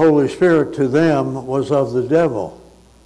Holy Spirit to them was of the devil.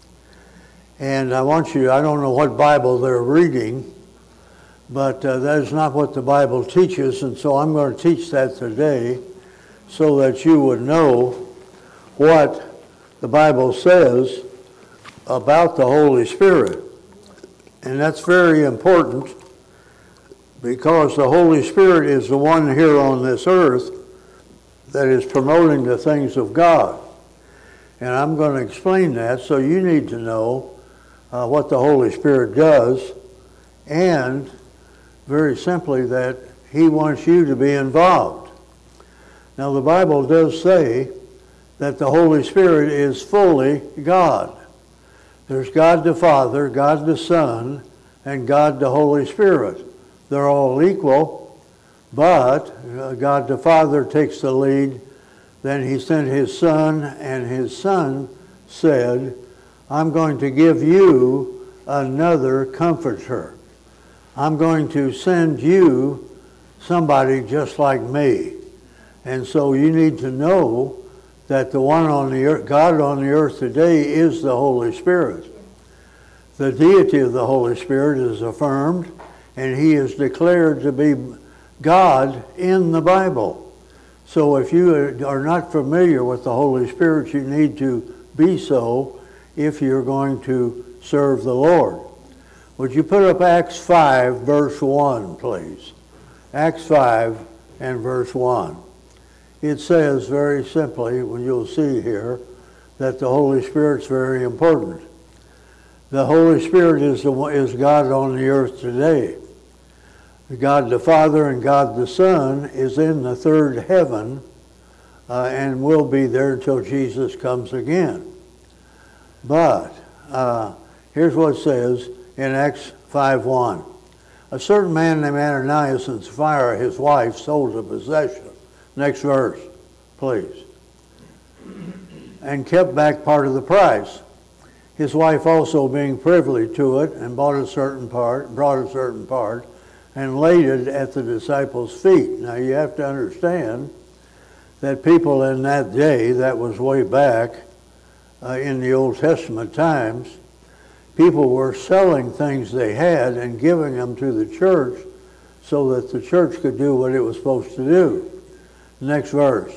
And I don't know what Bible they're reading, but that is not what the Bible teaches, and so I'm going to teach that today so that you would know what the Bible says about the Holy Spirit. And that's very important because the Holy Spirit is the one here on this earth that is promoting the things of God. And I'm going to explain that, so you need to know what the Holy Spirit does, and very simply that he wants you to be involved. Now the Bible does say that the Holy Spirit is fully God. There's God the Father, God the Son, and God the Holy Spirit. They're all equal, but God the Father takes the lead. Then he sent his Son, and his Son said, I'm going to give you another comforter. I'm going to send you somebody just like me. And so you need to know that the one on the earth, God on the earth today is the Holy Spirit. The deity of the Holy Spirit is affirmed, and he is declared to be God in the Bible. So if you are not familiar with the Holy Spirit, you need to be so if you're going to serve the Lord. Would you put up Acts 5, verse 1, please? Acts 5 and verse 1. It says very simply, when you'll see here, that the Holy Spirit's very important. The Holy Spirit is God on the earth today. God the Father and God the Son is in the third heaven and will be there until Jesus comes again. But here's what it says in Acts 5:1. A certain man named Ananias and Sapphira, his wife, sold a possession. Next verse, please. And kept back part of the price. His wife also being privy to it, and brought a certain part, and laid it at the disciples' feet. Now you have to understand that people in that day, that was way back in the Old Testament times, people were selling things they had and giving them to the church so that the church could do what it was supposed to do. Next verse.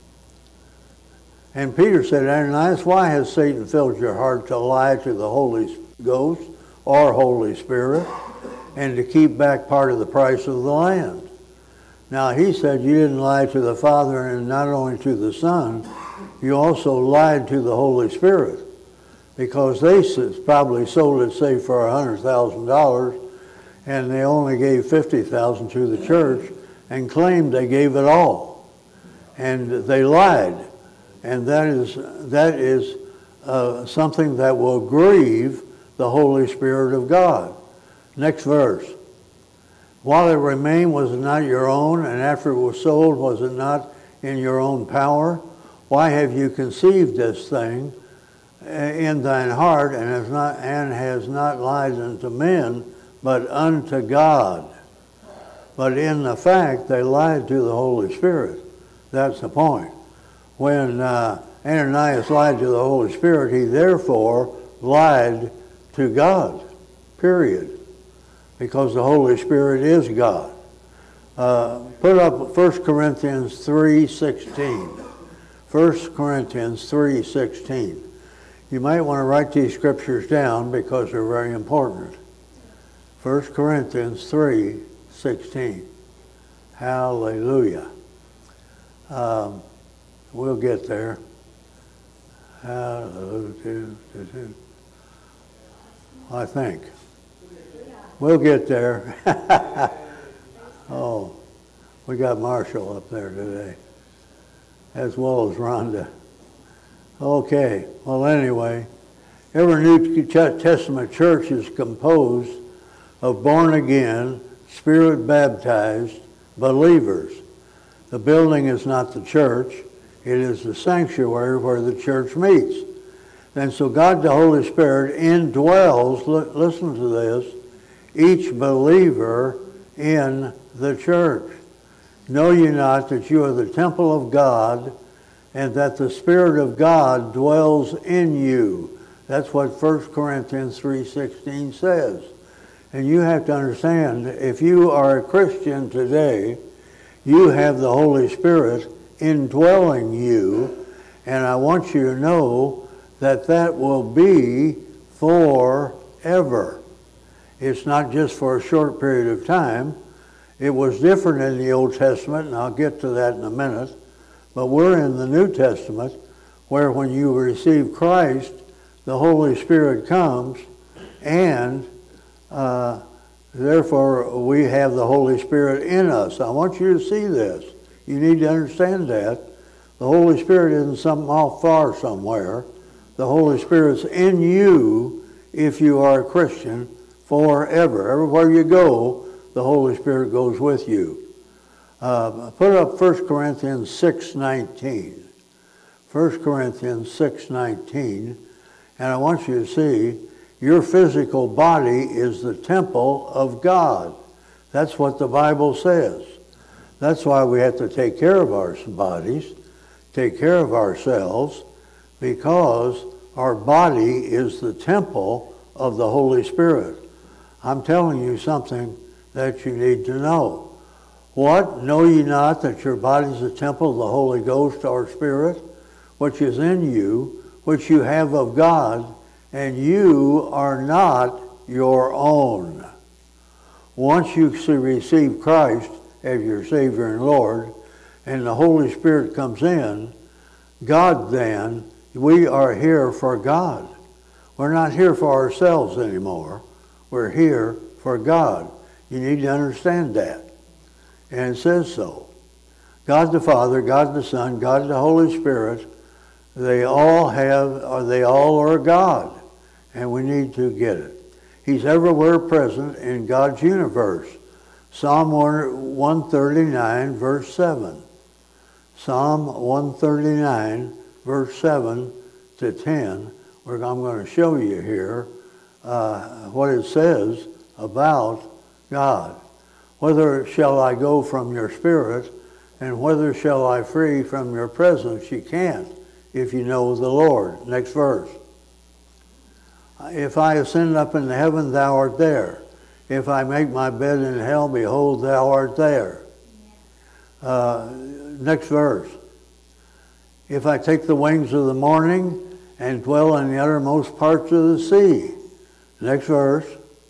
And Peter said, Ananias, why has Satan filled your heart to lie to the Holy Ghost or Holy Spirit and to keep back part of the price of the land? Now he said you didn't lie to the Father and not only to the Son, you also lied to the Holy Spirit, because they probably sold it, say, for $100,000, and they only gave $50,000 to the church and claimed they gave it all. And they lied. And that is something that will grieve the Holy Spirit of God. Next verse. While it remained, was it not your own? And after it was sold, was it not in your own power? Why have you conceived this thing in thine heart, and has not lied unto men, but unto God? But in the fact, they lied to the Holy Spirit. That's the point. When Ananias lied to the Holy Spirit, he therefore lied to God, period, because the Holy Spirit is God. Put up 1 Corinthians 3:16. 1 Corinthians 3:16. You might want to write these scriptures down because they're very important. 1 Corinthians 3:16. Hallelujah. We'll get there. Hallelujah. I think. We'll get there. Oh, we got Marshall up there today, as well as Rhonda. Okay, well anyway, every New Testament church is composed of born-again, Spirit-baptized believers. The building is not the church. It is the sanctuary where the church meets. And so God the Holy Spirit indwells, listen to this, each believer in the church. Know ye not that you are the temple of God, and that the Spirit of God dwells in you. That's what 1 Corinthians 3:16 says. And you have to understand, if you are a Christian today, you have the Holy Spirit indwelling you, and I want you to know that that will be forever. It's not just for a short period of time. It was different in the Old Testament, and I'll get to that in a minute, but we're in the New Testament, where when you receive Christ, the Holy Spirit comes, and therefore we have the Holy Spirit in us. I want you to see this. You need to understand that. The Holy Spirit isn't something off far somewhere. The Holy Spirit's in you if you are a Christian forever. Everywhere you go, the Holy Spirit goes with you. Put up 1 Corinthians 6:19. 1 Corinthians 6:19. And I want you to see, your physical body is the temple of God. That's what the Bible says. That's why we have to take care of our bodies, take care of ourselves, because our body is the temple of the Holy Spirit. I'm telling you something that you need to know. What? Know ye not that your body is the temple of the Holy Ghost, our Spirit, which is in you, which you have of God, and you are not your own. Once you receive Christ as your Savior and Lord, and the Holy Spirit comes in, God then, we are here for God. We're not here for ourselves anymore. We're here for God. You need to understand that. And it says so. God the Father, God the Son, God the Holy Spirit, they all are God. And we need to get it. He's everywhere present in God's universe. Psalm 139, verse 7. Psalm 139, verse 7 to 10, where I'm going to show you here what it says about God. Whither shall I go from your spirit, and whither shall I flee from your presence? You can't if you know the Lord. Next verse. If I ascend up into heaven, thou art there. If I make my bed in hell, behold, thou art there. Next verse. If I take the wings of the morning and dwell in the uttermost parts of the sea. Next verse.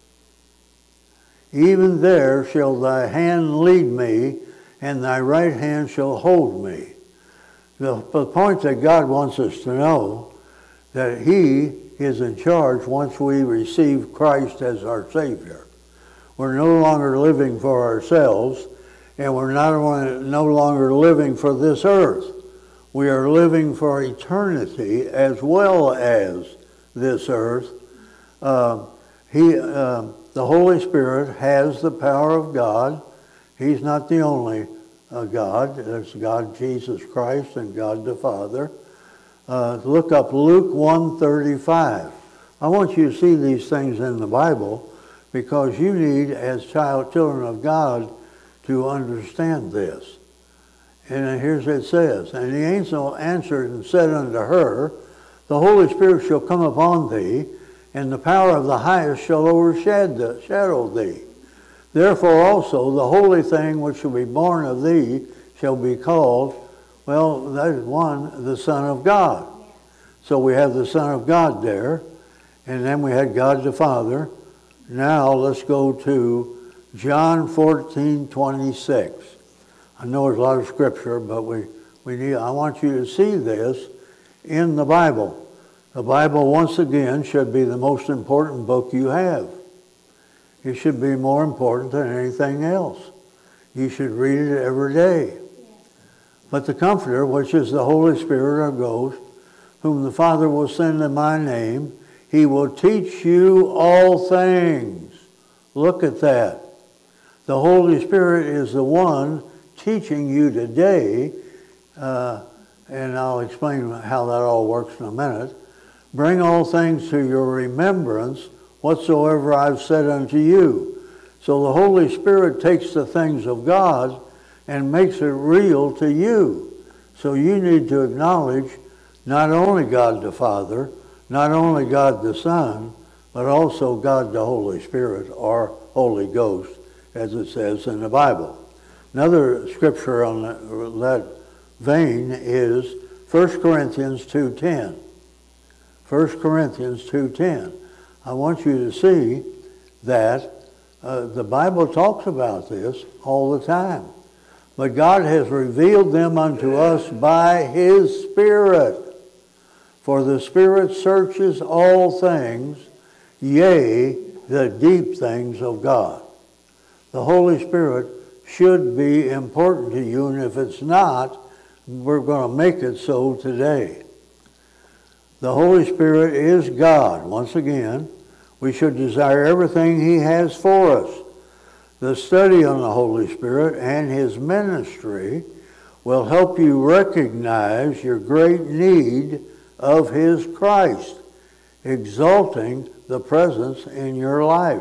Even there shall thy hand lead me, and thy right hand shall hold me. The point that God wants us to know, that He is in charge once we receive Christ as our Savior. We're no longer living for ourselves, and we're no longer living for this earth. We are living for eternity as well as this earth. The Holy Spirit has the power of God. He's not the only God. There's God Jesus Christ and God the Father. Look up Luke 1:35. I want you to see these things in the Bible because you need, as children of God, to understand this. And here's what it says. And the angel answered and said unto her, the Holy Spirit shall come upon thee, and the power of the highest shall overshadow thee. Therefore also the holy thing which shall be born of thee shall be called, well, that is one, the Son of God. So we have the Son of God there, and then we had God the Father. Now let's go to John 14:26. I know there's a lot of scripture, but I want you to see this in the Bible. The Bible, once again, should be the most important book you have. It should be more important than anything else. You should read it every day. But the Comforter, which is the Holy Spirit or Ghost, whom the Father will send in my name, He will teach you all things. Look at that. The Holy Spirit is the one teaching you today, and I'll explain how that all works in a minute. Bring all things to your remembrance, whatsoever I've said unto you. So the Holy Spirit takes the things of God and makes it real to you. So you need to acknowledge not only God the Father, not only God the Son, but also God the Holy Spirit, or Holy Ghost, as it says in the Bible. Another scripture on that vein is 1 Corinthians 2:10. 1 Corinthians 2:10. I want you to see that the Bible talks about this all the time. But God has revealed them unto us by His Spirit. For the Spirit searches all things, yea, the deep things of God. The Holy Spirit should be important to you, and if it's not, we're going to make it so today. The Holy Spirit is God. Once again, we should desire everything He has for us. The study on the Holy Spirit and His ministry will help you recognize your great need of His Christ, exalting the presence in your life.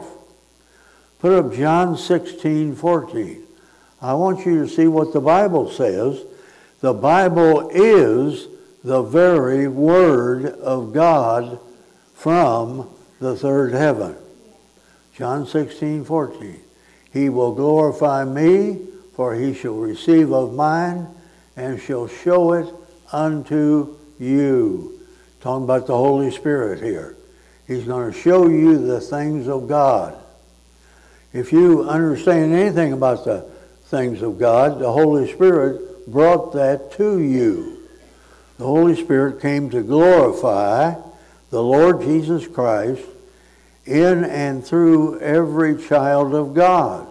Put up John 16:14. I want you to see what the Bible says. The Bible is the very Word of God from the third heaven. John 16:14. He will glorify me, for he shall receive of mine, and shall show it unto you. Talking about the Holy Spirit here. He's going to show you the things of God. If you understand anything about the things of God, the Holy Spirit brought that to you. The Holy Spirit came to glorify the Lord Jesus Christ in and through every child of God.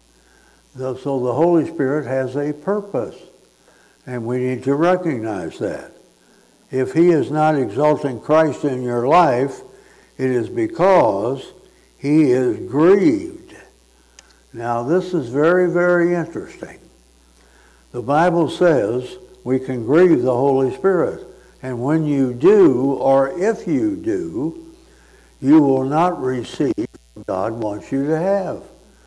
So the Holy Spirit has a purpose, and we need to recognize that. If He is not exalting Christ in your life, it is because He is grieved. Now, this is very, very interesting. The Bible says we can grieve the Holy Spirit, and when you do, or if you do, you will not receive what God wants you to have.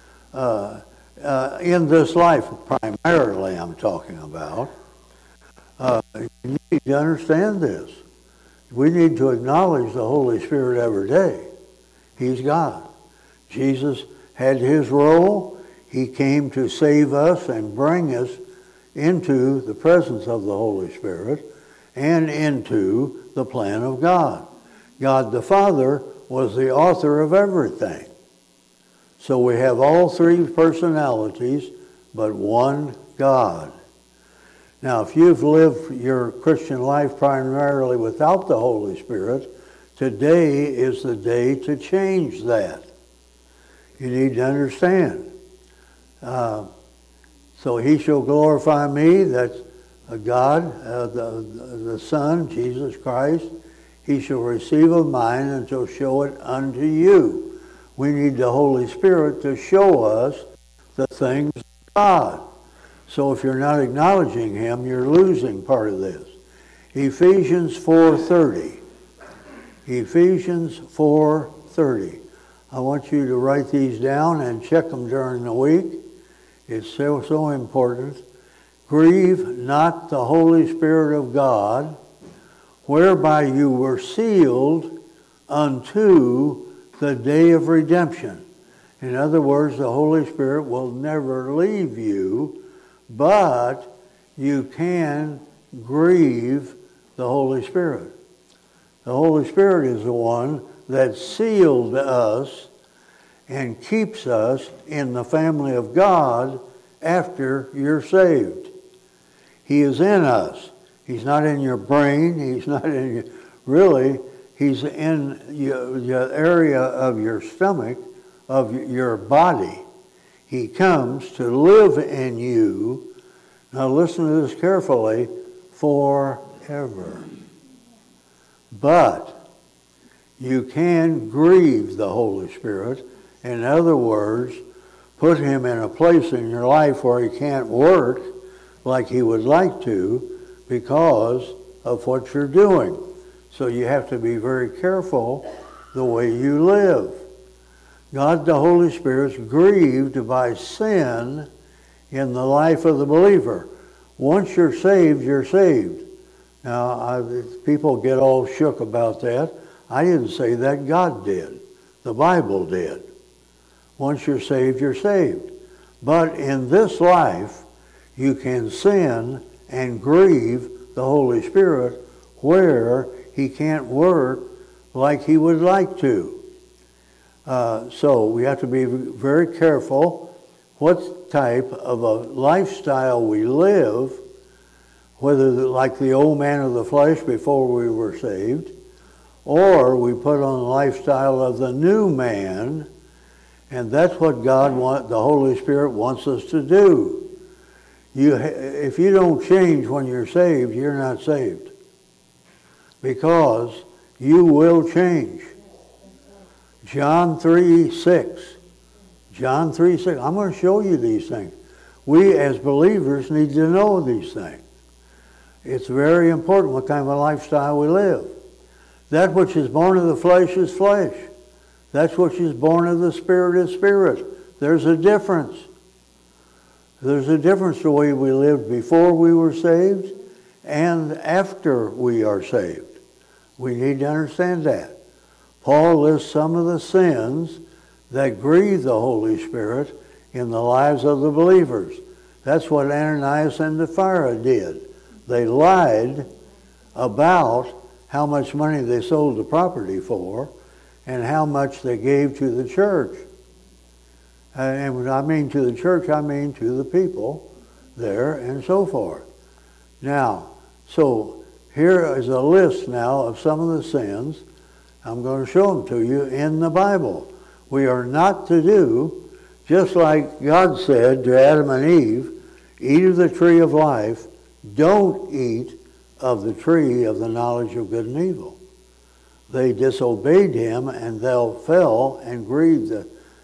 In this life, primarily I'm talking about, you need to understand this. We need to acknowledge the Holy Spirit every day. He's God. Jesus had His role. He came to save us and bring us into the presence of the Holy Spirit and into the plan of God. God the Father was the author of everything. So we have all three personalities, but one God. Now, if you've lived your Christian life primarily without the Holy Spirit, today is the day to change that. You need to understand. So He shall glorify me, that's God, the Son, Jesus Christ. He shall receive of mine and shall show it unto you. We need the Holy Spirit to show us the things of God. So if you're not acknowledging Him, you're losing part of this. Ephesians 4:30. Ephesians 4:30. I want you to write these down and check them during the week. It's so important. Grieve not the Holy Spirit of God, whereby you were sealed unto the day of redemption. In other words, the Holy Spirit will never leave you, but you can grieve the Holy Spirit. The Holy Spirit is the one that sealed us and keeps us in the family of God after you're saved. He is in us. He's not in your brain. He's not in your... Really, He's in the area of your stomach, of your body. He comes to live in you. Now listen to this carefully. Forever. But you can grieve the Holy Spirit. In other words, put Him in a place in your life where He can't work like He would like to because of what you're doing. So you have to be very careful the way you live. God the Holy Spirit's grieved by sin in the life of the believer. Once you're saved, you're saved. Now, people get all shook about that. I didn't say that. God did. The Bible did. Once you're saved, you're saved. But in this life, you can sin and grieve the Holy Spirit where he can't work like he would like to. So we have to be very careful what type of a lifestyle we live, whether like the old man of the flesh before we were saved, or we put on the lifestyle of the new man, and that's what the Holy Spirit wants us to do. If you don't change when you're saved, you're not saved, because you will change. John 3:6. John 3:6. I'm going to show you these things. We as believers need to know these things. It's very important what kind of a lifestyle we live. That which is born of the flesh is flesh. That which is born of the Spirit is spirit. There's a difference. There's a difference the way we lived before we were saved and after we are saved. We need to understand that. Paul lists some of the sins that grieve the Holy Spirit in the lives of the believers. That's what Ananias and Sapphira did. They lied about how much money they sold the property for and how much they gave to the church. And when I mean to the church, I mean to the people there and so forth. Now, so here is a list now of some of the sins. I'm going to show them to you in the Bible. We are not to do, just like God said to Adam and Eve, eat of the tree of life, don't eat of the tree of the knowledge of good and evil. They disobeyed him and they fell and grieved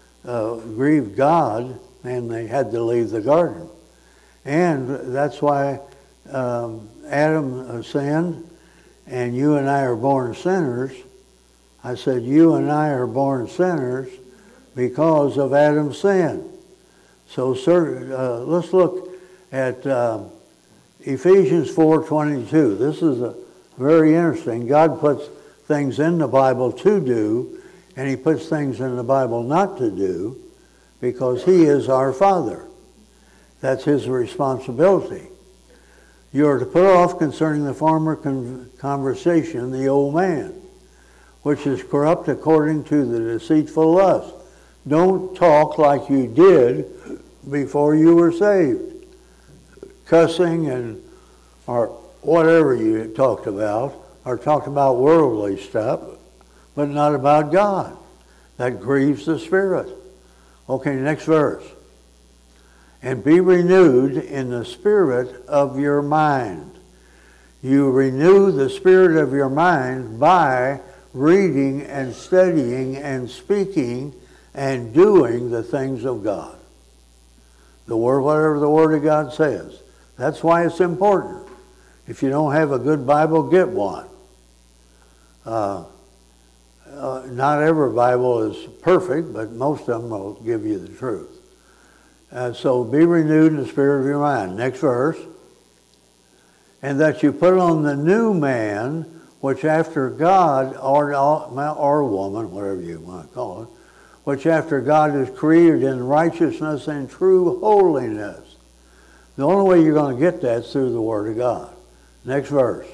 God, and they had to leave the garden. And that's why Adam sinned, and you and I are born sinners. I said you and I are born sinners because of Adam's sin. So let's look at Ephesians 4:22. This is very interesting. God puts things in the Bible to do, and he puts things in the Bible not to do, because he is our Father. That's his responsibility. You are to put off concerning the former conversation the old man, which is corrupt according to the deceitful lust. Don't talk like you did before you were saved. Cussing or whatever you talked about, or talked about worldly stuff, but not about God. That grieves the Spirit. Okay, next verse. And be renewed in the spirit of your mind. You renew the spirit of your mind by reading and studying and speaking and doing the things of God. The Word, whatever the Word of God says. That's why it's important. If you don't have a good Bible, get one. Not every Bible is perfect, but most of them will give you the truth. So be renewed in the spirit of your mind. Next verse. And that you put on the new man, which after God, or woman, whatever you want to call it, which after God is created in righteousness and true holiness. The only way you're going to get that is through the Word of God. Next verse.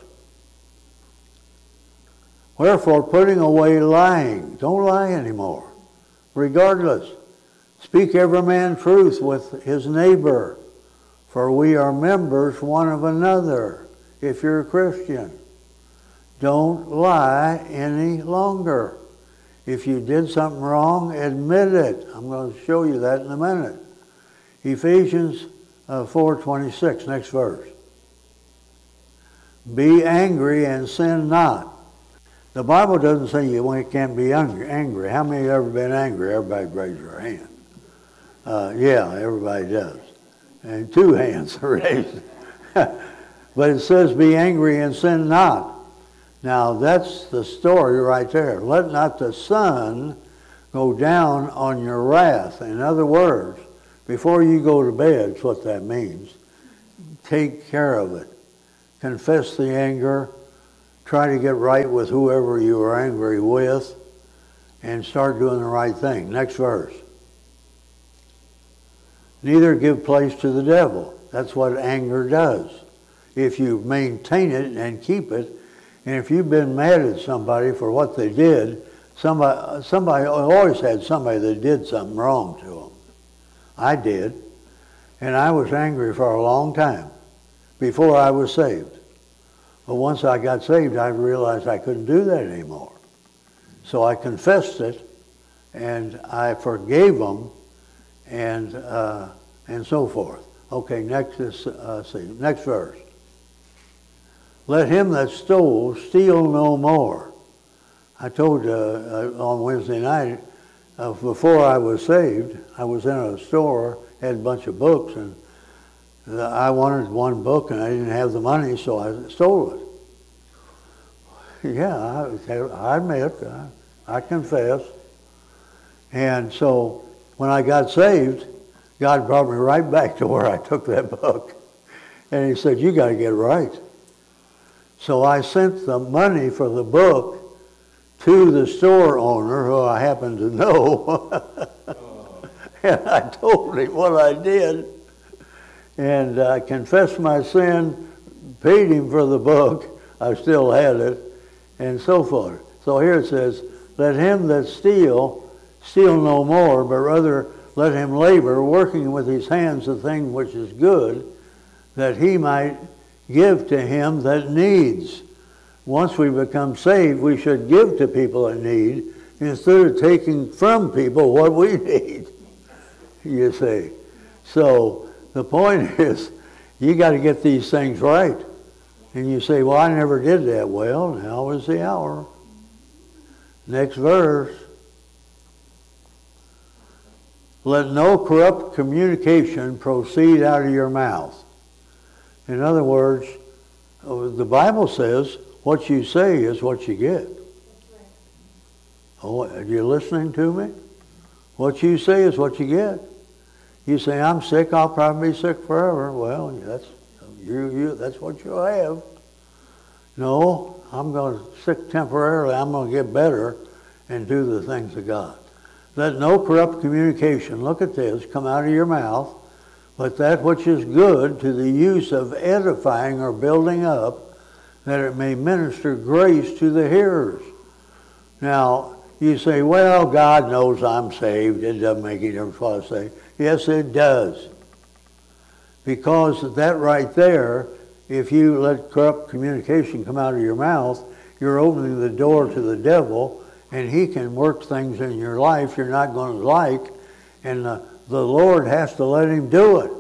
Wherefore, putting away lying. Don't lie anymore. Regardless. Speak every man truth with his neighbor. For we are members one of another, if you're a Christian. Don't lie any longer. If you did something wrong, admit it. I'm going to show you that in a minute. Ephesians 4:26, next verse. Be angry and sin not. The Bible doesn't say you can't be angry. How many have ever been angry? Everybody raise their hand. Yeah, everybody does. And two hands are raised. But it says be angry and sin not. Now that's the story right there. Let not the sun go down on your wrath. In other words, before you go to bed, that's what that means. take care of it. Confess the anger. Try to get right with whoever you are angry with. And start doing the right thing. Next verse. Neither give place to the devil. That's what anger does. If you maintain it and keep it, and if you've been mad at somebody for what they did, somebody always had somebody that did something wrong to them. I did. And I was angry for a long time before I was saved. But once I got saved, I realized I couldn't do that anymore. So I confessed it, and I forgave them, and so forth. Okay, next verse. Let him that stole steal no more. I told you on Wednesday night, before I was saved, I was in a store, had a bunch of books, and I wanted one book, and I didn't have the money, so I stole it. Yeah, I admit, I confess. And so when I got saved, God brought me right back to where I took that book. And he said, you got to get right. So I sent the money for the book to the store owner, who I happened to know. And I told him what I did. And I confessed my sin, paid him for the book. I still had it, and so forth. So here it says, let him that steal no more, but rather let him labor, working with his hands the thing which is good, that he might give to him that needs. Once we become saved, we should give to people that need, instead of taking from people what we need, you see. So the point is, you got to get these things right. And you say, well, I never did that. Well, now is the hour. Next verse. Let no corrupt communication proceed out of your mouth. In other words, the Bible says what you say is what you get. Oh, are you listening to me? What you say is what you get. You say, I'm sick, I'll probably be sick forever. Well, that's what you'll have. No, I'm going to sick temporarily. I'm going to get better and do the things of God. Let no corrupt communication, look at this, come out of your mouth, but that which is good to the use of edifying or building up, that it may minister grace to the hearers. Now, you say, well, God knows I'm saved. It doesn't make any difference what I say. Yes, it does. Because that right there, if you let corrupt communication come out of your mouth, you're opening the door to the devil, and he can work things in your life you're not going to like, and the Lord has to let him do it.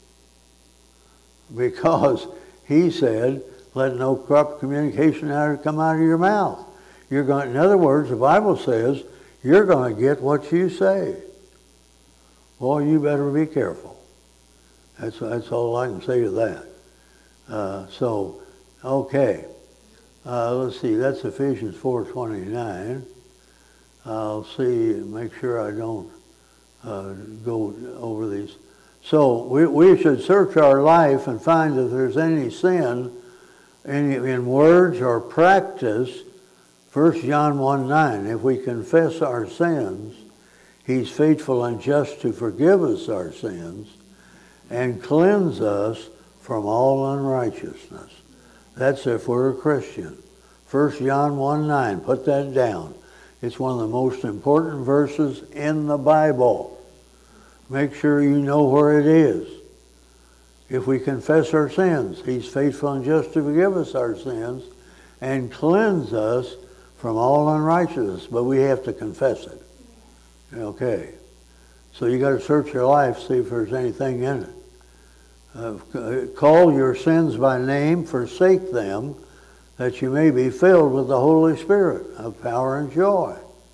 Because he said, let no corrupt communication come out of your mouth. In other words, the Bible says, you're going to get what you say. Well, you better be careful. That's all I can say to that. Okay. Let's see, that's Ephesians 4:29. I'll see, make sure I don't go over these. So we should search our life and find if there's any sin in words or practice. 1 John 1:9, if we confess our sins, he's faithful and just to forgive us our sins and cleanse us from all unrighteousness. That's if we're a Christian. 1 John 1:9, put that down. It's one of the most important verses in the Bible. Make sure you know where it is. If we confess our sins, he's faithful and just to forgive us our sins and cleanse us from all unrighteousness. But we have to confess it. Okay. So you got to search your life, see if there's anything in it. Call your sins by name, forsake them, that you may be filled with the Holy Spirit of power and joy.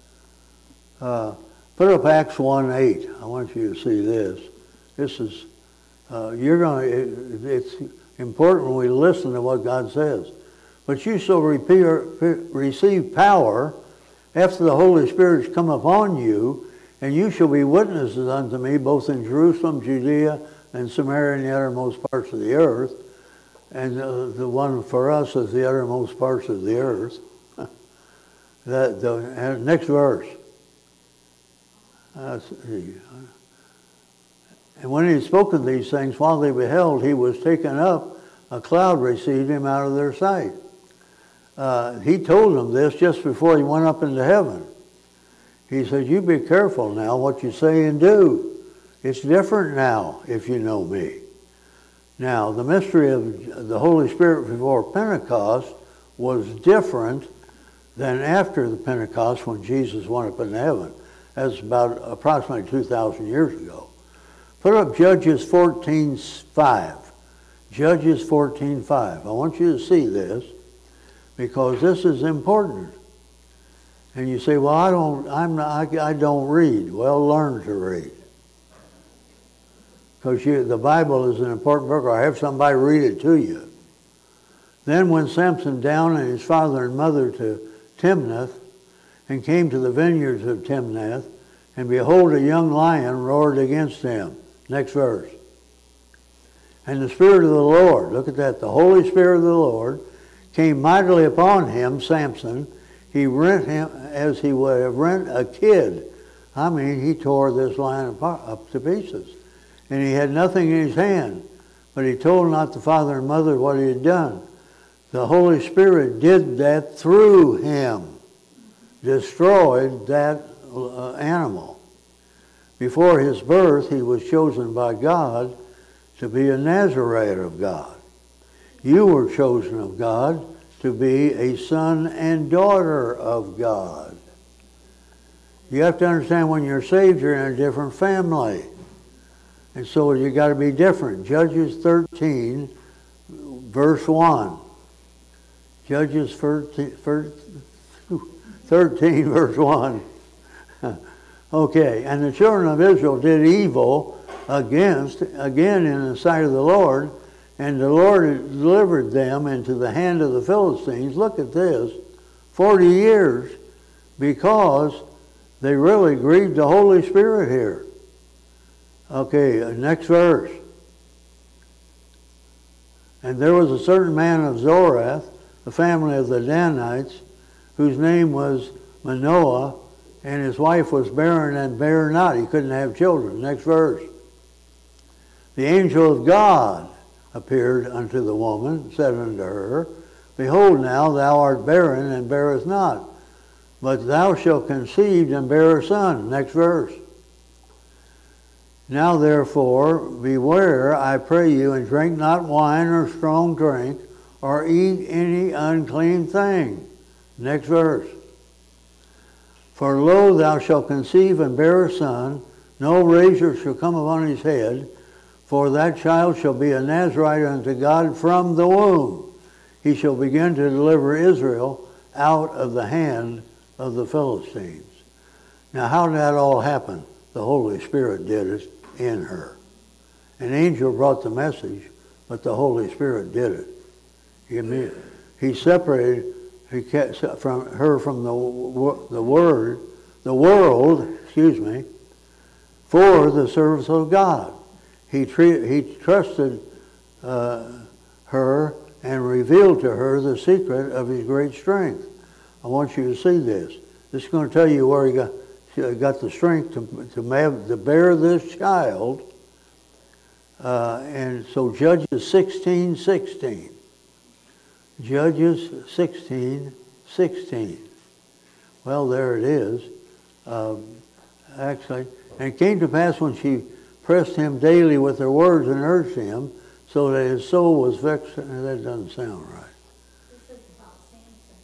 Put up Acts 1:8. I want you to see this. This is, it's important when we listen to what God says. But you shall receive power after the Holy Spirit has come upon you, and you shall be witnesses unto me both in Jerusalem, Judea, and Samaria in the uttermost parts of the earth. And the one for us is the uttermost parts of the earth. Next verse. And when he had spoken these things, while they beheld, he was taken up, a cloud received him out of their sight. He told them this just before he went up into heaven. He said, you be careful now what you say and do. It's different now if you know me. Now, the mystery of the Holy Spirit before Pentecost was different than after the Pentecost when Jesus went up into heaven. That's about approximately 2,000 years ago. Put up Judges 14:5. Judges 14:5. I want you to see this because this is important. And you say, well, I don't read. Well, learn to read. Because the Bible is an important book, or have somebody read it to you. Then went Samson down and his father and mother to Timnath, and came to the vineyards of Timnath, and behold, a young lion roared against him. Next verse. And the Spirit of the Lord, look at that, the Holy Spirit of the Lord came mightily upon him, Samson. He rent him as he would have rent a kid. I mean, he tore this lion apart, up to pieces. And he had nothing in his hand, but he told not the father and mother what he had done. The Holy Spirit did that through him, destroyed that animal. Before his birth, he was chosen by God to be a Nazarite of God. You were chosen of God to be a son and daughter of God. You have to understand when you're saved, you're in a different family. And so you got to be different. Judges 13, verse 1. Judges 13, verse 1. Okay, and the children of Israel did evil again in the sight of the Lord, and the Lord delivered them into the hand of the Philistines. Look at this, 40 years, because they really grieved the Holy Spirit here. Okay, next verse. And there was a certain man of Zorath, the family of the Danites, whose name was Manoah, and his wife was barren and bare not. He couldn't have children. Next verse. The angel of God appeared unto the woman, said unto her, Behold now, thou art barren and bearest not, but thou shalt conceive and bear a son. Next verse. Now therefore, beware, I pray you, and drink not wine or strong drink, or eat any unclean thing. Next verse. For lo, thou shalt conceive and bear a son, no razor shall come upon his head, for that child shall be a Nazarite unto God from the womb. He shall begin to deliver Israel out of the hand of the Philistines. Now how did that all happen? The Holy Spirit did it in her. An angel brought the message, but the Holy Spirit did it. He separated from her from the world, for the service of God. He trusted her and revealed to her the secret of his great strength. I want you to see this. This is going to tell you where he got the strength to bear this child. And so Judges 16:16. Judges 16:16. Well, there it is. Actually, and it came to pass when she pressed him daily with her words and urged him, so that his soul was vexed. That doesn't sound right. This is about Samson.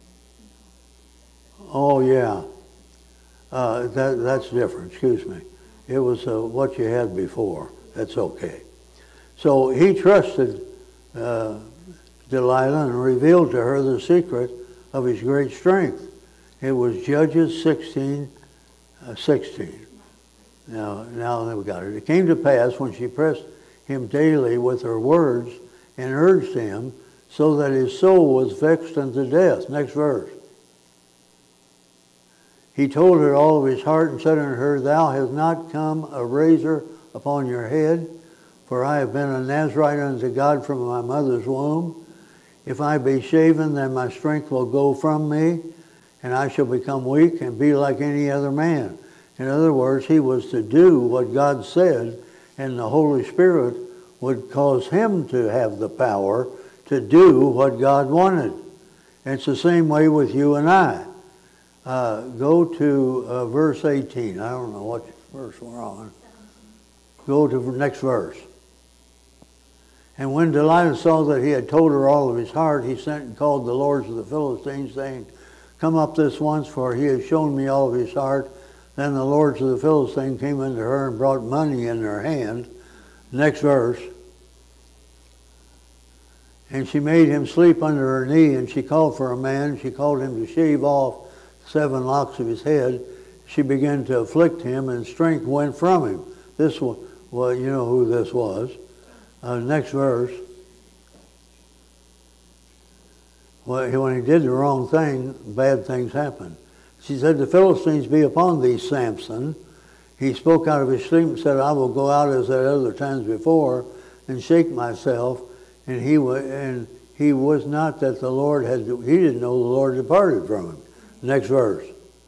Oh, yeah. That's different. Excuse me. It was what you had before. That's okay. So he trusted Delilah and revealed to her the secret of his great strength. It was Judges 16:16. Now we got it. It came to pass when she pressed him daily with her words and urged him, so that his soul was vexed unto death. Next verse. He told her all of his heart and said unto her, Thou hast not come a razor upon your head, For I have been a Nazarite unto God from my mother's womb. If I be shaven, then my strength will go from me, and I shall become weak and be like any other man. In other words, he was to do what God said, and the Holy Spirit would cause him to have the power to do what God wanted. And it's the same way with you and I. Go to verse 18. I don't know what verse we're on. Go to the next verse. And when Delilah saw that he had told her all of his heart, he sent and called the lords of the Philistines, saying, Come up this once, for he has shown me all of his heart. Then the lords of the Philistines came unto her and brought money in their hand. Next verse. And she made him sleep under her knee, and she called for a man. She called him to shave off 7 locks of his head. She began to afflict him, and strength went from him. This was, well, you know who this was. Next verse. Well, when he did the wrong thing, bad things happened. She said, The Philistines be upon thee, Samson. He spoke out of his sleep and said, I will go out as at other times before and shake myself. And he was not that the Lord had, he didn't know the Lord departed from him. Next verse.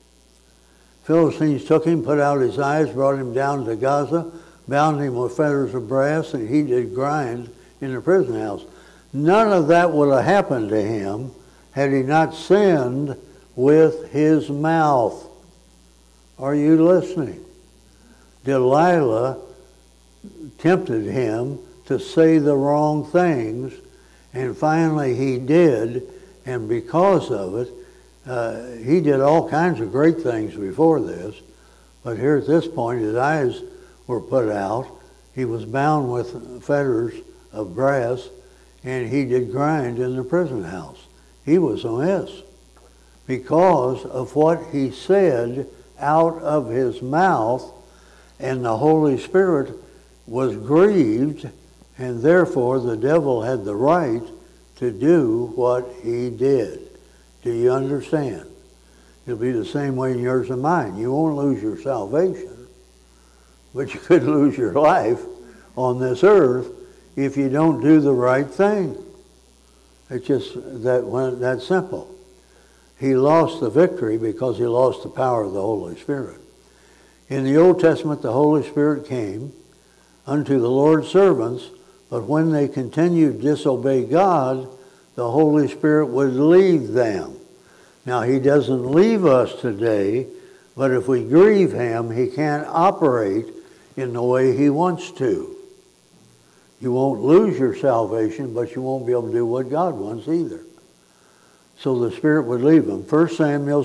Philistines took him, put out his eyes, brought him down to Gaza, bound him with fetters of brass, and he did grind in the prison house. None of that would have happened to him had he not sinned with his mouth. Are you listening? Delilah tempted him to say the wrong things, and finally he did, and because of it, he did all kinds of great things before this, but here at this point his eyes were put out, he was bound with fetters of brass, and he did grind in the prison house. He was a mess because of what he said out of his mouth, and the Holy Spirit was grieved, and therefore the devil had the right to do what he did. Do you understand? It'll be the same way in yours and mine. You won't lose your salvation, but you could lose your life on this earth if you don't do the right thing. It's just that simple. He lost the victory because he lost the power of the Holy Spirit. In the Old Testament, the Holy Spirit came unto the Lord's servants, but when they continued to disobey God, the Holy Spirit would leave them. Now, he doesn't leave us today, but if we grieve him, he can't operate in the way he wants to. You won't lose your salvation, but you won't be able to do what God wants either. So the Spirit would leave him. 1 Samuel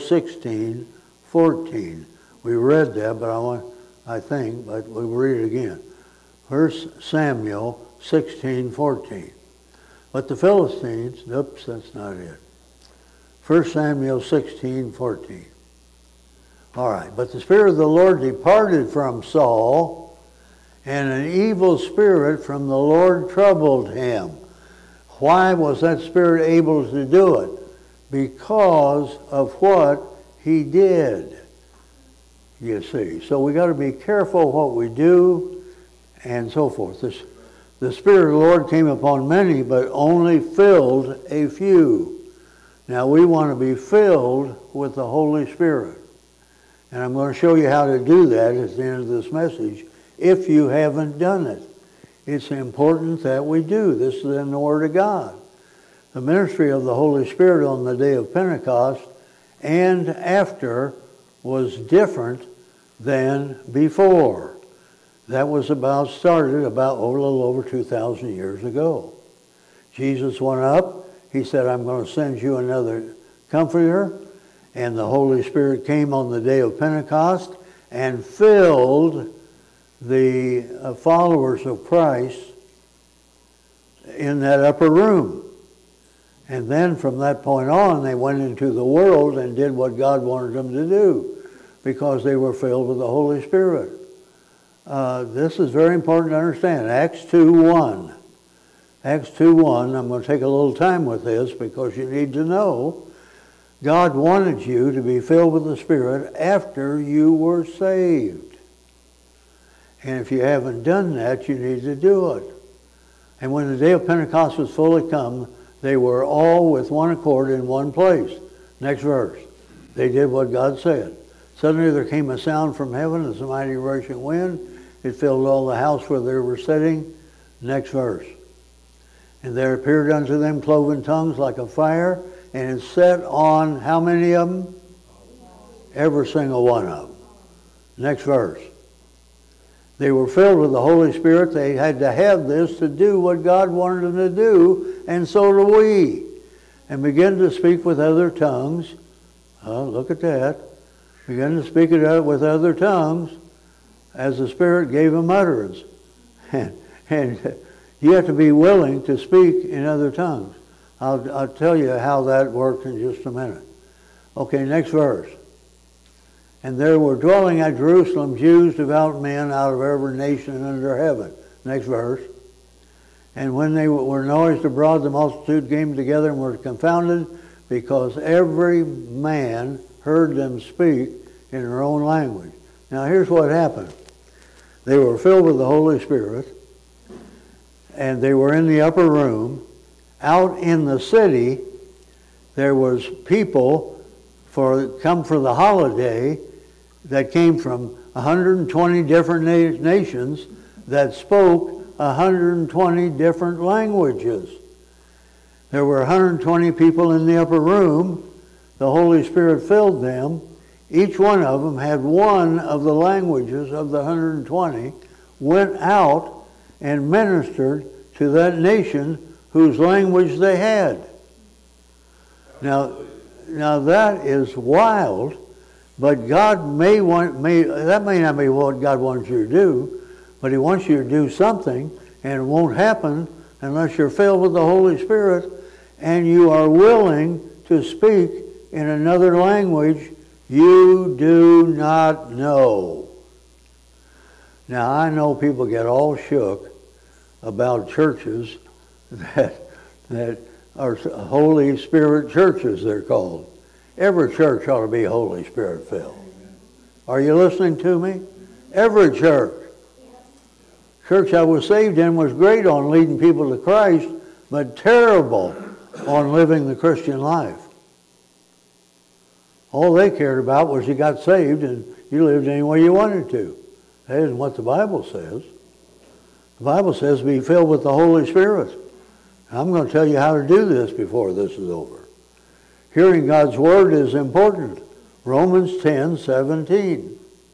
16:14. We read that, but but we'll read it again. 1 Samuel 16:14. But the Philistines, oops, that's not it. 1 Samuel 16:14. All right, but the Spirit of the Lord departed from Saul, and an evil spirit from the Lord troubled him. Why was that spirit able to do it? Because of what he did. You see, so we got to be careful what we do and so forth. The Spirit of the Lord came upon many, but only filled a few. Now we want to be filled with the Holy Spirit. And I'm going to show you how to do that at the end of this message if you haven't done it. It's important that we do. This is in the Word of God. The ministry of the Holy Spirit on the day of Pentecost and after was different than before. That was started about a little over 2,000 years ago. Jesus went up. He said, I'm going to send you another comforter. And the Holy Spirit came on the day of Pentecost and filled the followers of Christ in that upper room. And then from that point on, they went into the world and did what God wanted them to do because they were filled with the Holy Spirit. This is very important to understand. Acts 2:1. Acts 2:1, I'm going to take a little time with this because you need to know God wanted you to be filled with the Spirit after you were saved. And if you haven't done that, you need to do it. And when the day of Pentecost was fully come, they were all with one accord in one place. Next verse. They did what God said. Suddenly there came a sound from heaven as a mighty rushing wind. It filled all the house where they were sitting. Next verse. And there appeared unto them cloven tongues like a fire, and it set on how many of them? Every single one of them. Next verse. They were filled with the Holy Spirit. They had to have this to do what God wanted them to do, and so do we. And begin to speak with other tongues. Look at that. Begin to speak it out with other tongues as the Spirit gave them utterance. And you have to be willing to speak in other tongues. I'll tell you how that works in just a minute. Okay, next verse. And there were dwelling at Jerusalem Jews, devout men out of every nation under heaven. Next verse. And when they were noised abroad, the multitude came together and were confounded, because every man heard them speak in their own language. Now here's what happened. They were filled with the Holy Spirit, and they were in the upper room. Out in the city, there was people come for the holiday that came from 120 different nations that spoke 120 different languages. There were 120 people in the upper room. The Holy Spirit filled them. Each one of them had one of the languages of the 120, went out and ministered to that nation whose language they had. Now that is wild, but God that may not be what God wants you to do, but He wants you to do something, and it won't happen unless you're filled with the Holy Spirit and you are willing to speak in another language you do not know. Now, I know people get all shook about churches that are Holy Spirit churches, they're called. Every church ought to be Holy Spirit filled. Are you listening to me? Every church. Church I was saved in was great on leading people to Christ, but terrible on living the Christian life. All they cared about was you got saved and you lived any way you wanted to. That isn't what the Bible says. The Bible says be filled with the Holy Spirit. I'm going to tell you how to do this before this is over. Hearing God's Word is important. Romans 10:17.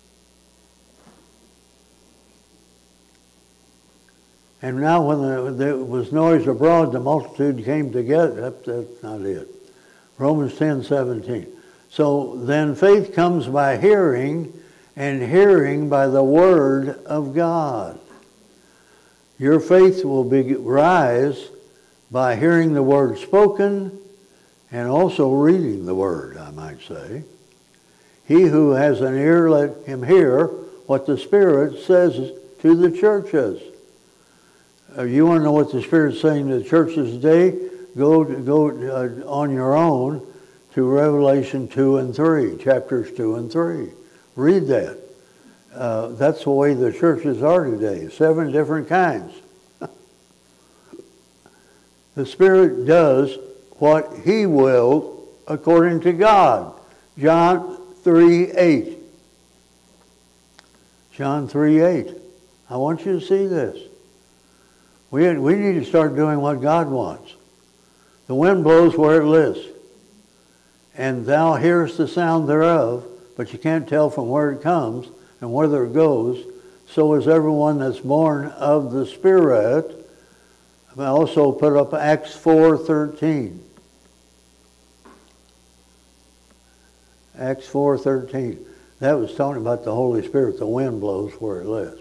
And now when there was noise abroad, the multitude came together. That's not it. Romans 10:17. So then faith comes by hearing, and hearing by the Word of God. Your faith will rise by hearing the Word spoken and also reading the Word, I might say. He who has an ear, let him hear what the Spirit says to the churches. You want to know what the Spirit's saying to the churches today? Go on your own to Revelation 2 and 3, chapters 2 and 3. Read that. That's the way the churches are today, 7 different kinds. The Spirit does what He will according to God. John 3:8. John 3:8. I want you to see this. We need to start doing what God wants. The wind blows where it lists, and thou hearest the sound thereof, but you can't tell from where it comes and whither it goes. So is everyone that's born of the Spirit. I also put up Acts 4:13. Acts 4:13. That was talking about the Holy Spirit. The wind blows where it lists.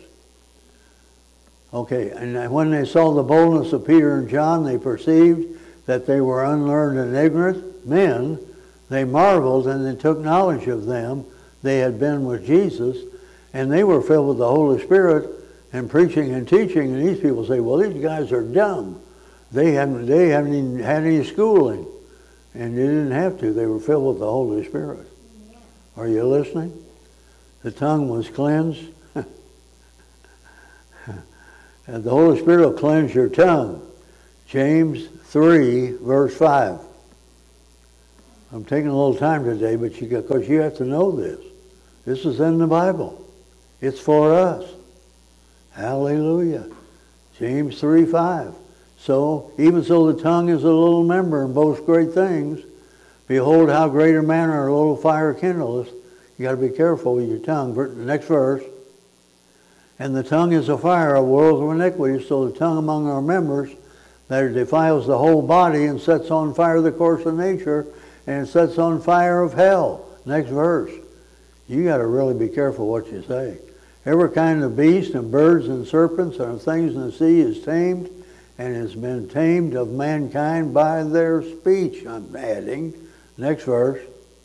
Okay, and when they saw the boldness of Peter and John, they perceived that they were unlearned and ignorant men. They marveled, and they took knowledge of them. They had been with Jesus, and they were filled with the Holy Spirit and preaching and teaching. And these people say, well, these guys are dumb. They haven't even had any schooling. And they didn't have to. They were filled with the Holy Spirit. Are you listening? The tongue was cleansed. And the Holy Spirit will cleanse your tongue. James 3, verse 5. I'm taking a little time today, but because you have to know this. This is in the Bible. It's for us. Hallelujah. James 3, 5. So, even so the tongue is a little member and boasts great things, behold how great a manner a little fire kindleth. You got to be careful with your tongue. Next verse. And the tongue is a fire, a world of iniquity, so the tongue among our members, that it defiles the whole body and sets on fire the course of nature, and it sets on fire of hell. Next verse. You got to really be careful what you say. Every kind of beast and birds and serpents and things in the sea is tamed, and has been tamed of mankind by their speech. I'm adding. Next verse.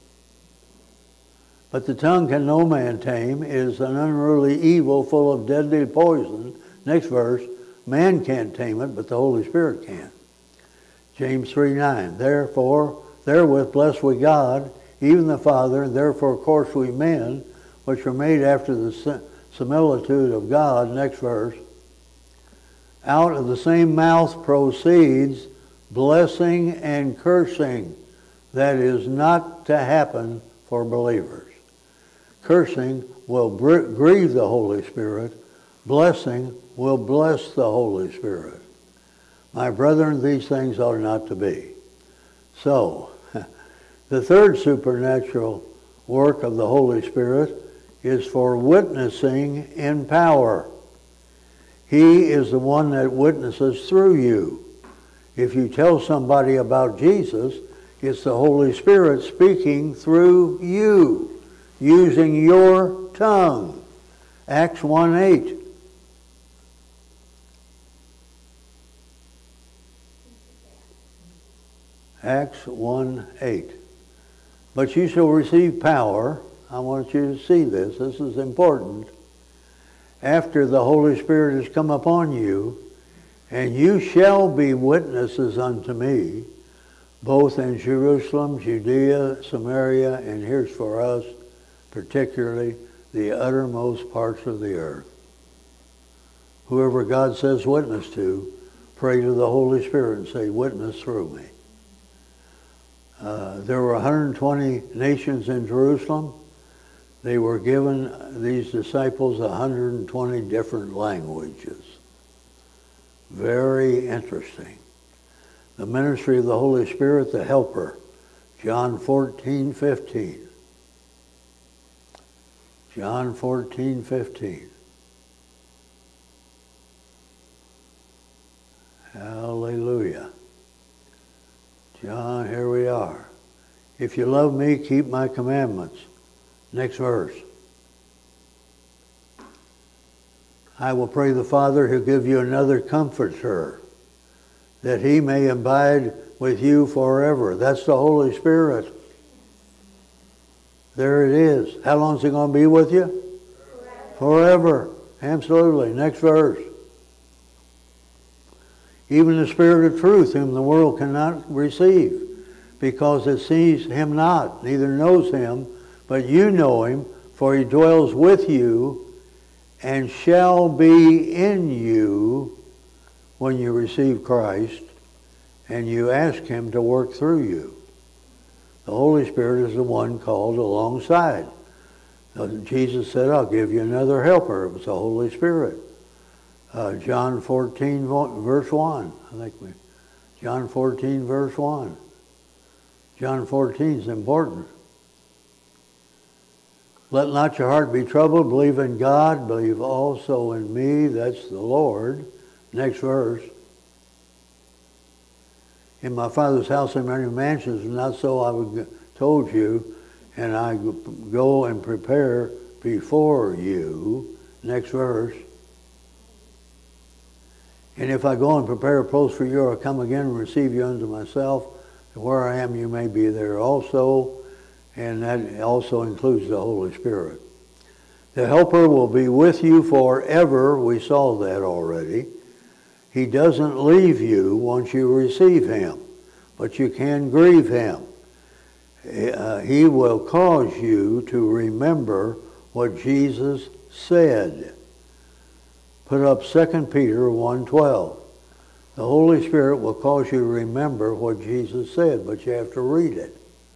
But the tongue can no man tame. It is an unruly evil full of deadly poison. Next verse. Man can't tame it, but the Holy Spirit can. James 3:9. Therefore, therewith bless we God, even the Father, and therefore course we men, which are made after the similitude of God. Next verse. Out of the same mouth proceeds blessing and cursing. That is not to happen for believers. Cursing will grieve the Holy Spirit. Blessing will bless the Holy Spirit. My brethren, these things ought not to be. So, the third supernatural work of the Holy Spirit is for witnessing in power. He is the one that witnesses through you. If you tell somebody about Jesus, it's the Holy Spirit speaking through you, using your tongue. Acts 1:8. Acts 1:8. But you shall receive power. I want you to see this. This is important. After the Holy Spirit has come upon you, and you shall be witnesses unto me, both in Jerusalem, Judea, Samaria, and here's for us, particularly the uttermost parts of the earth. Whoever God says witness to, pray to the Holy Spirit and say, witness through me. There were 120 nations in Jerusalem. They were given, these disciples, 120 different languages. Very interesting. The ministry of the Holy Spirit, the Helper, John 14:15. John 14:15. Hallelujah. John, here we are. If you love me, keep my commandments. Next verse. I will pray the Father, he'll give you another comforter, that he may abide with you forever. That's the Holy Spirit. There it is. How long is he going to be with you? Forever. Absolutely. Next verse. Even the Spirit of truth, whom the world cannot receive, because it sees him not, neither knows him, but you know him, for he dwells with you and shall be in you when you receive Christ and you ask him to work through you. The Holy Spirit is the one called alongside. Jesus said, I'll give you another helper. It was the Holy Spirit. John 14, verse 1. John 14, verse 1. John 14 is important. Let not your heart be troubled. Believe in God. Believe also in me. That's the Lord. Next verse. In my Father's house are many mansions, and not so I would told you, and I go and prepare before you. Next verse. And if I go and prepare a place for you, I'll come again and receive you unto myself. Where I am, you may be there also. And that also includes the Holy Spirit. The Helper will be with you forever. We saw that already. He doesn't leave you once you receive him, but you can grieve him. He will cause you to remember what Jesus said. Put up 2 Peter 1:12. The Holy Spirit will cause you to remember what Jesus said, but you have to read it.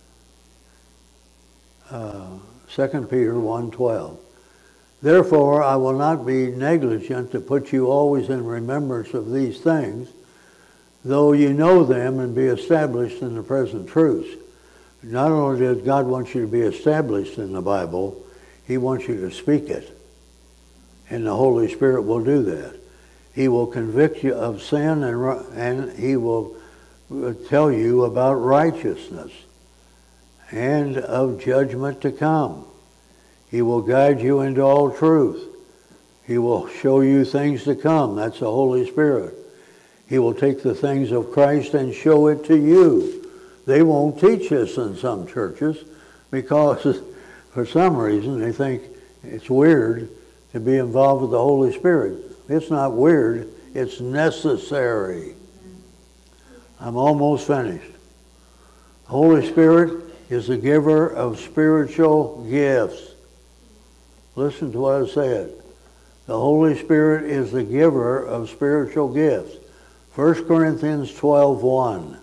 2 Peter 1:12. Therefore, I will not be negligent to put you always in remembrance of these things, though you know them and be established in the present truths. Not only does God want you to be established in the Bible, He wants you to speak it. And the Holy Spirit will do that. He will convict you of sin and He will tell you about righteousness and of judgment to come. He will guide you into all truth. He will show you things to come. That's the Holy Spirit. He will take the things of Christ and show it to you. They won't teach this in some churches because for some reason they think it's weird to be involved with the Holy Spirit. It's not weird. It's necessary. I'm almost finished. The Holy Spirit is the giver of spiritual gifts. Listen to what I said. The Holy Spirit is the giver of spiritual gifts. 1 Corinthians 12:1.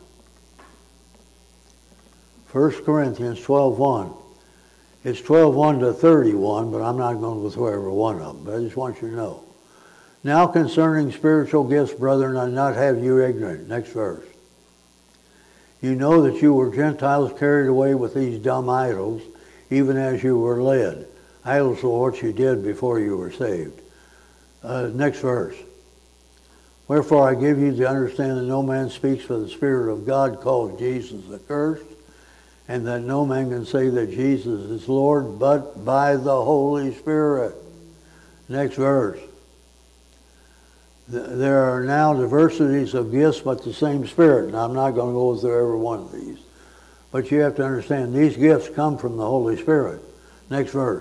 1 Corinthians 12:1. It's 12:1 to 31, but I'm not going to go through every one of them. But I just want you to know. Now concerning spiritual gifts, brethren, I not have you ignorant. Next verse. You know that you were Gentiles carried away with these dumb idols, even as you were led. Idols were what you did before you were saved. Next verse. Wherefore I give you to understand that no man speaks for the Spirit of God called Jesus accursed, and that no man can say that Jesus is Lord but by the Holy Spirit. Next verse. There are now diversities of gifts, but the same Spirit. Now, I'm not going to go through every one of these. But you have to understand, these gifts come from the Holy Spirit. Next verse.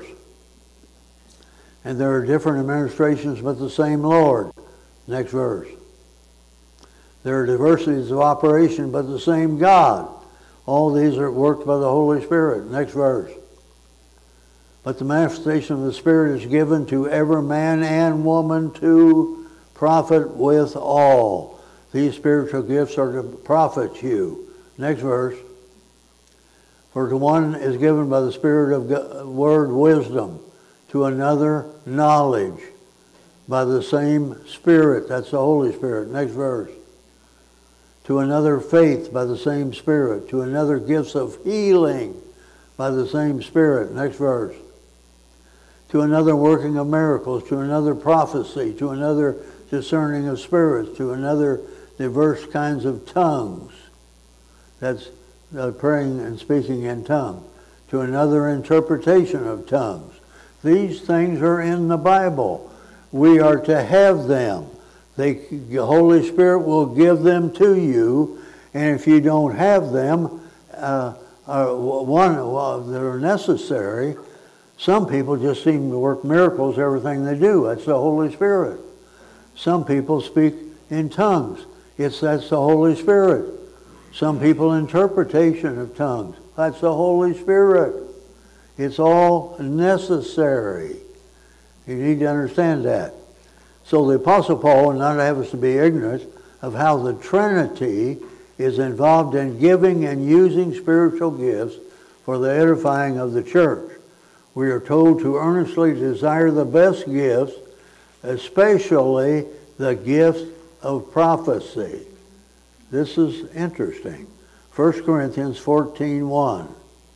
And there are different administrations, but the same Lord. Next verse. There are diversities of operation, but the same God. All these are worked by the Holy Spirit. Next verse. But the manifestation of the Spirit is given to every man and woman to profit with all. These spiritual gifts are to profit you. Next verse. For to one is given by the Spirit of God, word wisdom, to another knowledge by the same Spirit. That's the Holy Spirit. Next verse. To another faith by the same Spirit. To another gifts of healing by the same Spirit. Next verse. To another working of miracles. To another prophecy. To another discerning of spirits. To another diverse kinds of tongues. That's praying and speaking in tongues. To another interpretation of tongues. These things are in the Bible. We are to have them. The Holy Spirit will give them to you, and if you don't have them, that are necessary, some people just seem to work miracles, everything they do. That's the Holy Spirit. Some people speak in tongues. That's the Holy Spirit. Some people interpretation of tongues. That's the Holy Spirit. It's all necessary. You need to understand that. So the Apostle Paul would not have us to be ignorant of how the Trinity is involved in giving and using spiritual gifts for the edifying of the church. We are told to earnestly desire the best gifts, especially the gift of prophecy. This is interesting. 1 Corinthians 14:1.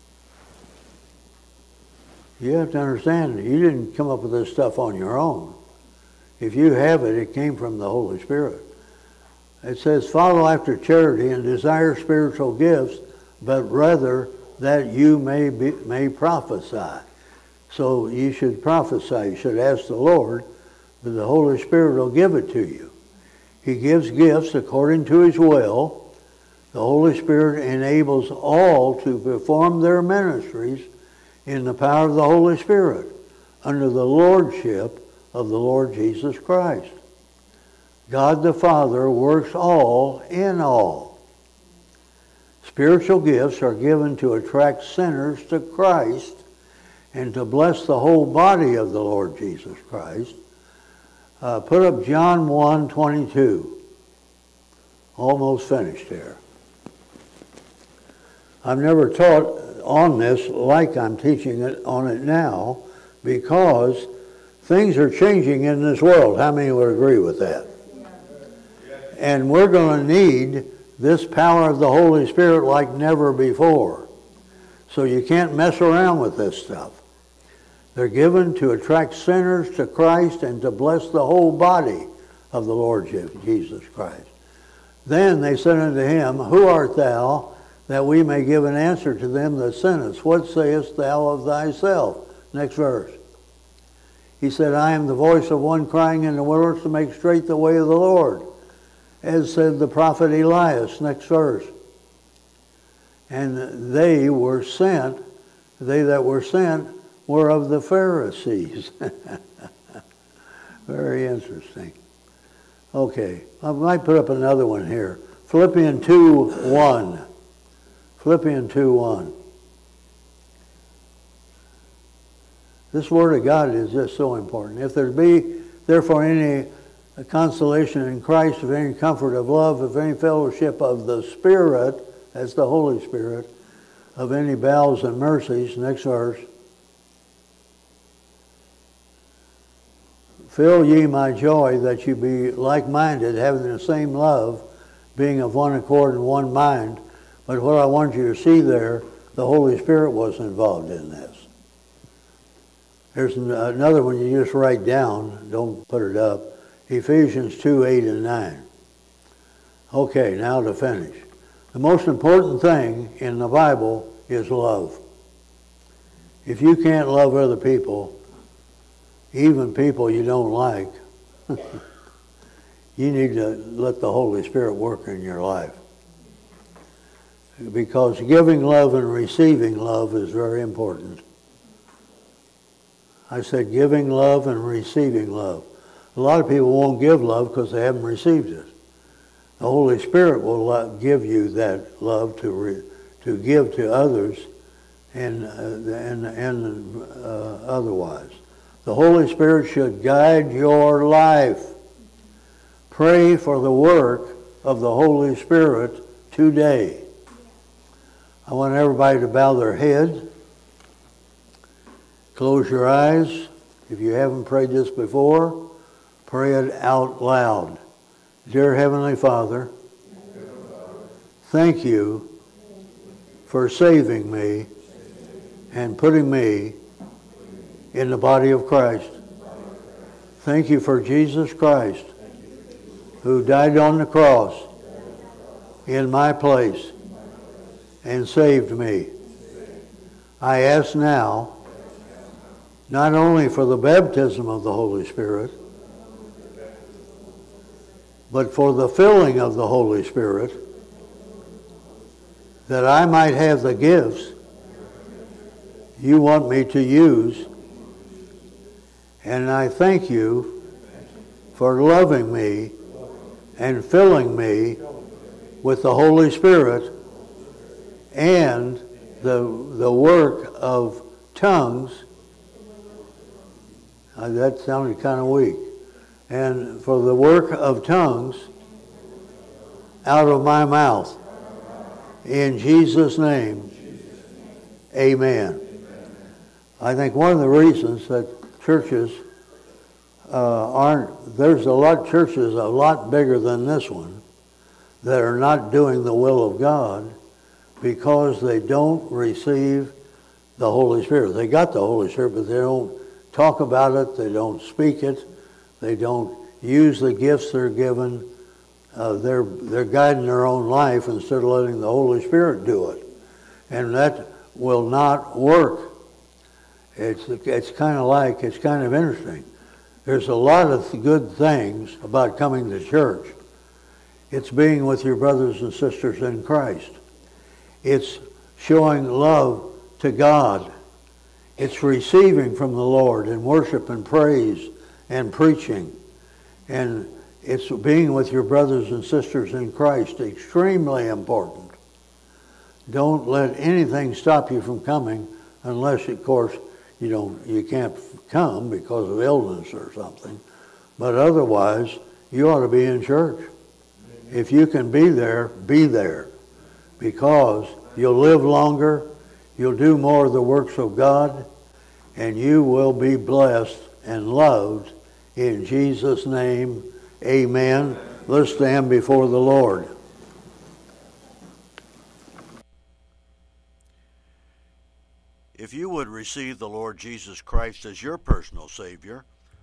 You have to understand, you didn't come up with this stuff on your own. If you have it, it came from the Holy Spirit. It says, follow after charity and desire spiritual gifts, but rather that you may prophesy. So you should prophesy. You should ask the Lord, but the Holy Spirit will give it to you. He gives gifts according to His will. The Holy Spirit enables all to perform their ministries in the power of the Holy Spirit under the lordship of the Lord Jesus Christ. God the Father works all in all. Spiritual gifts are given to attract sinners to Christ and to bless the whole body of the Lord Jesus Christ. Put up John 1:22. Almost finished here. I've never taught on this like I'm teaching it on it now, because things are changing in this world. How many would agree with that? And we're going to need this power of the Holy Spirit like never before. So you can't mess around with this stuff. They're given to attract sinners to Christ and to bless the whole body of the Lord Jesus Christ. Then they said unto him, Who art thou, that we may give an answer to them that sent us? What sayest thou of thyself? Next verse. He said, I am the voice of one crying in the wilderness to make straight the way of the Lord, as said the prophet Elias. Next verse. And they were sent, they that were sent were of the Pharisees. Very interesting. Okay, I might put up another one here. Philippians 2:1. Philippians 2:1. This Word of God is just so important. If there be therefore any consolation in Christ, of any comfort of love, of any fellowship of the Spirit, that's the Holy Spirit, of any bowels and mercies, next verse. Fill ye my joy, that you be like-minded, having the same love, being of one accord and one mind. But what I want you to see there, the Holy Spirit was involved in this. There's another one you just write down, don't put it up. Ephesians 2:8 and 9. Okay, now to finish. The most important thing in the Bible is love. If you can't love other people, even people you don't like, you need to let the Holy Spirit work in your life. Because giving love and receiving love is very important. I said giving love and receiving love. A lot of people won't give love because they haven't received it. The Holy Spirit will give you that love to give to others and otherwise. The Holy Spirit should guide your life. Pray for the work of the Holy Spirit today. I want everybody to bow their heads. Close your eyes. If you haven't prayed this before, pray it out loud. Dear Heavenly Father, thank you for saving me and putting me in the body of Christ. Thank you for Jesus Christ, who died on the cross in my place and saved me. I ask now, not only for the baptism of the Holy Spirit, but for the filling of the Holy Spirit, that I might have the gifts you want me to use. And I thank you for loving me and filling me with the Holy Spirit and the work of tongues. That sounded kind of weak. And for the work of tongues out of my mouth. In Jesus' name, amen. I think one of the reasons that churches there's a lot of churches a lot bigger than this one that are not doing the will of God because they don't receive the Holy Spirit. They got the Holy Spirit, but they don't talk about it, they don't speak it, they don't use the gifts they're given. They're guiding their own life instead of letting the Holy Spirit do it. And that will not work. It's kind of interesting. There's a lot of good things about coming to church. It's being with your brothers and sisters in Christ. It's showing love to God. It's receiving from the Lord in worship and praise and preaching. And it's being with your brothers and sisters in Christ, extremely important. Don't let anything stop you from coming unless, of course, you can't come because of illness or something. But otherwise, you ought to be in church. If you can be there, be there. Because you'll live longer, you'll do more of the works of God, and you will be blessed and loved. In Jesus' name, amen. Let's stand before the Lord. If you would receive the Lord Jesus Christ as your personal Savior,